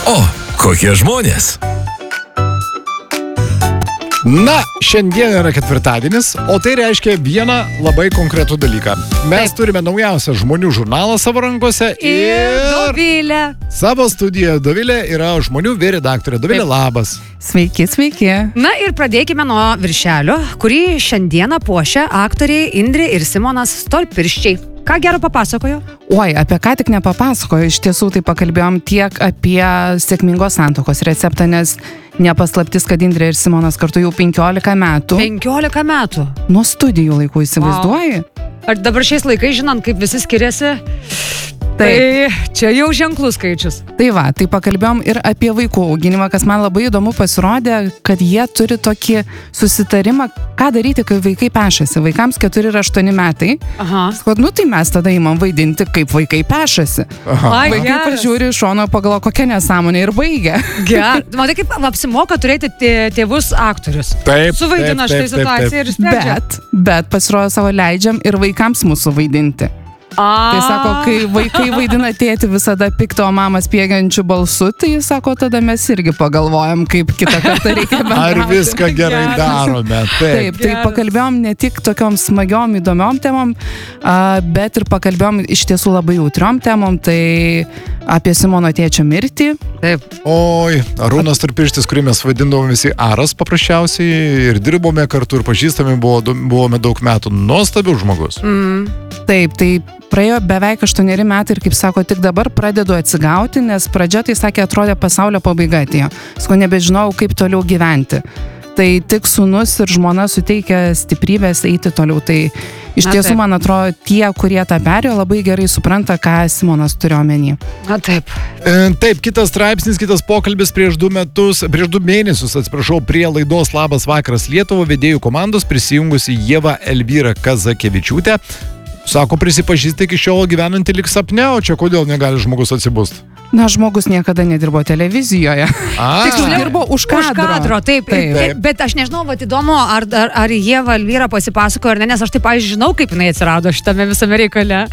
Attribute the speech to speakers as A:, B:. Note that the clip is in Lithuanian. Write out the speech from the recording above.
A: O, kokie žmonės.
B: Na, šiandien yra ketvirtadienis, o tai reiškia vieną labai konkretų dalyką. Mes turime naujausią žmonių žurnalą savo rankose
C: Ir Dovilė.
B: savo studijoje Dovilė yra žmonių redaktorė. Dovilė, labas.
D: Sveiki, sveiki.
C: Na ir pradėkime nuo viršelio, kurį šiandieną puošia aktoriai Indrė ir Simonas Storpirščiai. Ką gero papasakojo?
D: Oi, apie ką tik nepapasakoju. Iš tiesų tai pakalbėjom tiek apie sėkmingos santuokos receptą, nes nepaslaptis, kad Indrė ir Simonas kartu jau 15 metų.
C: 15 metų.
D: Nuo studijų laikų įsivaizduoji?
C: Ar dabar šiais laikais, žinant, kaip visi skiriasi, tai čia jau ženklus skaičius.
D: Tai va, tai pakalbėjom ir apie vaikų auginimą, kas man labai įdomu pasirodė, kad jie turi tokį susitarimą, ką daryti, kai vaikai pešasi. Vaikams 4 ir 8 metai.
C: Aha.
D: Skot, nu tai mes tada įmam vaidinti, kaip vaikai pešasi.
C: Ai,
D: Vaikai
C: geras.
D: pažiūri iš šono, pagalvo, kokia nesąmonė ir baigia.
C: Gerai. Matai, kaip apsimoka turėti tėvus aktorius.
B: Taip,
C: Suvaidina
B: taip,
C: štai
B: taip, taip,
C: situaciją ir sprendžia.
D: Bet pasirodo savo leidžiam ir vaikams mūsų vaidinti. Tai sako, kai vaikai vaidina tėtį visada pikto, o mama spiegiančių balsu, tai jis sako, tada mes irgi pagalvojam, kaip kitą kartą reikia bendrauti.
B: Ar viską gerai darome?
D: Taip, tai pakalbėjom ne tik tokiom smagiom, įdomiom temom, bet ir pakalbėjom iš tiesų labai jautriom temom, tai apie Simono tėčio mirtį.
C: Taip.
B: Oi, Arūnas Storpirštis, kurį mes vadindavom visi Aras paprasčiausiai ir dirbome kartu ir pažįstami buvome daug metų. Nuostabių žmogus.
D: Taip, tai praėjo beveik 8 metai ir, kaip sako, tik dabar pradedu atsigauti, nes pradžia, tai sakė, atrodė pasaulio pabaiga atėjo. Sko, nebežinojau, kaip toliau gyventi. Tai tik sūnus ir žmona suteikia stiprybės eiti toliau. Tai iš tiesų,
C: taip.
D: man atrodo, tie, kurie tą perėjo, labai gerai supranta, ką Simonas turi omeny.
C: Na taip.
B: Taip, kitas straipsnis, kitas pokalbis prieš 2 mėnesius, prie laidos Labas vakaras Lietuva vedėjų komandos prisijungusi Ieva Elvyra Kazakevičiūtė. Sako, prisipažįsta iki šiol gyvenantį lik sapne, o čia kodėl negali žmogus atsibust?
D: Na, žmogus niekada nedirbo televizijoje.
C: Tiksliau,
D: dirbo už
C: Už kadro, taip.
B: Taip.
C: Bet aš nežinau, vat įdomu, ar Ieva Elvyra pasipasakojo ar ne, nes aš taip, žinau, kaip jinai atsirado šitame visame reikale.